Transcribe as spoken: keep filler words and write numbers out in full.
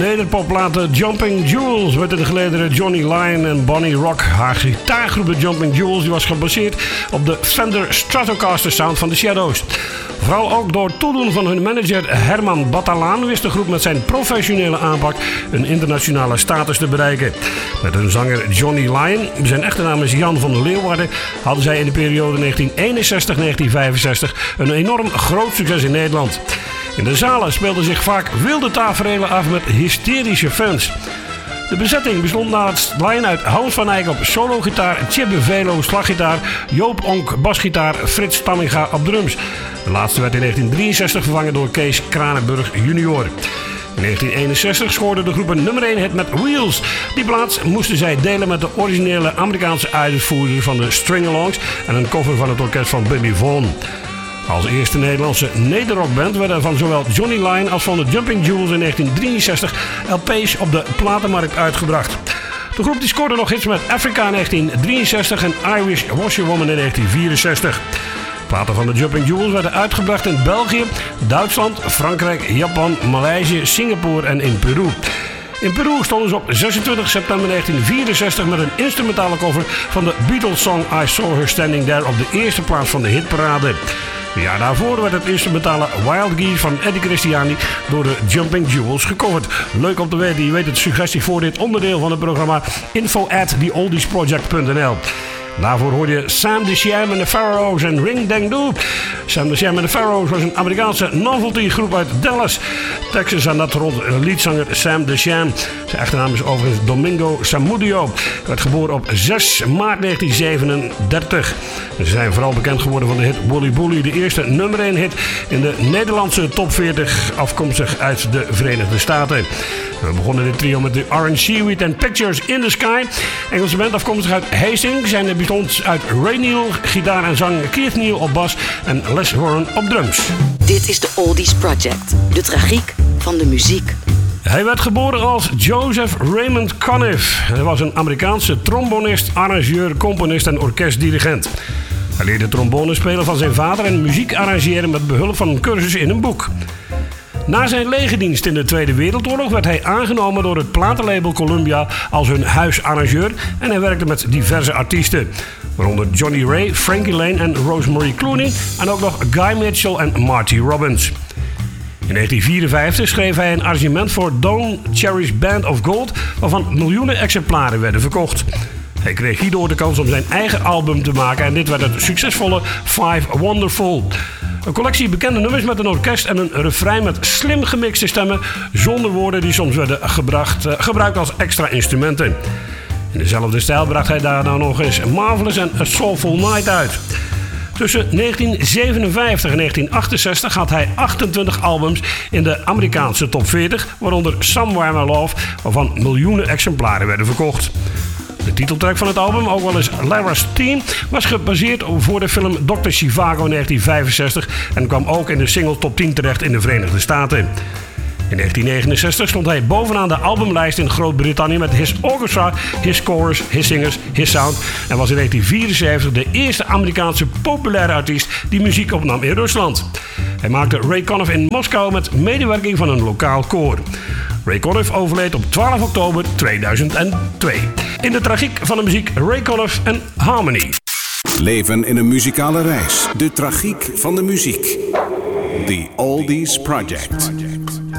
Nederpopplaten Jumping Jewels werd in de gelederen Johnny Lyon en Bonnie Rock. Haar gitaargroep de Jumping Jewels die was gebaseerd op de Fender Stratocaster sound van The Shadows. Vooral ook door toedoen van hun manager Herman Batalaan wist de groep met zijn professionele aanpak een internationale status te bereiken. Met hun zanger Johnny Lyon, zijn echte naam is Jan van der Leeuwarden, hadden zij in de periode negentien eenenzestig tot negentien vijfenzestig een enorm groot succes in Nederland. In de zalen speelden zich vaak wilde taferelen af met hysterische fans. De bezetting bestond na het lijn uit Hans van Eyck op solo-gitaar, Chibbe Velo slaggitaar, Joop Onk basgitaar, Frits Tamminga op drums. De laatste werd in negentien drieënzestig vervangen door Kees Kranenburg junior. In negentien eenenzestig scoorde de groep een nummer één hit met Wheels. Die plaats moesten zij delen met de originele Amerikaanse uitvoerder van de String-alongs en een cover van het orkest van Billy Vaughn. Als eerste Nederlandse nederrockband werden van zowel Johnny Lyon als van de Jumping Jewels in negentien drieënzestig L P's op de platenmarkt uitgebracht. De groep die scoorde nog hits met Africa in negentien drieënzestig en Irish Washerwoman in negentien vierenzestig. Platen van de Jumping Jewels werden uitgebracht in België, Duitsland, Frankrijk, Japan, Maleisië, Singapore en in Peru. In Peru stonden ze op zesentwintig september negentien vierenzestig met een instrumentale cover van de Beatles song I Saw Her Standing There op de eerste plaats van de hitparade. Een jaar daarvoor werd het instrumentale Wild Geese van Eddie Christiani door de Jumping Jewels gecoverd. Leuk om te weten, je weet het, suggestie voor dit onderdeel van het programma info at the oldies project punt n l. Daarvoor hoor je Sam the Sham en de Pharaohs en Ring Dang Doo. Sam the Sham en de Pharaohs was een Amerikaanse novelty groep uit Dallas, Texas, en dat rond liedzanger Sam the Sham. Zijn echte naam is overigens Domingo Samudio. Hij werd geboren op zes maart negentien zevenendertig. Ze zijn vooral bekend geworden van de hit Wooly Bully, de eerste nummer één hit in de Nederlandse top veertig, afkomstig uit de Verenigde Staten. We begonnen dit trio met de Orange Seaweed en Pictures in the Sky. Engelse band afkomstig uit Hastings en bestond uit Ray Neal, gitaar en zang, Keith Neal op bas en Les Warren op drums. Dit is de Oldies Project, de tragiek van de muziek. Hij werd geboren als Joseph Raymond Conniff. Hij was een Amerikaanse trombonist, arrangeur, componist en orkestdirigent. Hij leerde trombone spelen van zijn vader en muziek arrangeren met behulp van een cursus in een boek. Na zijn legerdienst in de Tweede Wereldoorlog werd hij aangenomen door het platenlabel Columbia als hun huisarrangeur en hij werkte met diverse artiesten, waaronder Johnny Ray, Frankie Lane en Rosemary Clooney en ook nog Guy Mitchell en Marty Robbins. In negentien vierenvijftig schreef hij een arrangement voor Don Cherry's Band of Gold, waarvan miljoenen exemplaren werden verkocht. Hij kreeg hierdoor de kans om zijn eigen album te maken en dit werd het succesvolle Five Wonderful. Een collectie bekende nummers met een orkest en een refrein met slim gemixte stemmen zonder woorden die soms werden gebracht, uh, gebruikt als extra instrumenten. In dezelfde stijl bracht hij daarna nog eens Marvelous en A Soulful Night uit. Tussen negentien zevenenvijftig en negentien achtenzestig had hij achtentwintig albums in de Amerikaanse top veertig, waaronder Somewhere My Love, waarvan miljoenen exemplaren werden verkocht. De titeltrack van het album, ook wel eens Lara's Theme, was gebaseerd voor de film dokter Zhivago in negentien vijfenzestig en kwam ook in de single top tien terecht in de Verenigde Staten. In negentien negenenzestig stond hij bovenaan de albumlijst in Groot-Brittannië met His Orchestra, His Chorus, His Singers, His Sound en was in negentien vierenzeventig de eerste Amerikaanse populaire artiest die muziek opnam in Rusland. Hij maakte Ray Conniff in Moskou met medewerking van een lokaal koor. Ray Conniff overleed op twaalf oktober tweeduizend twee. In de tragiek van de muziek Ray Conniff en Harmony. Leven in een muzikale reis. De tragiek van de muziek. The Oldies Project.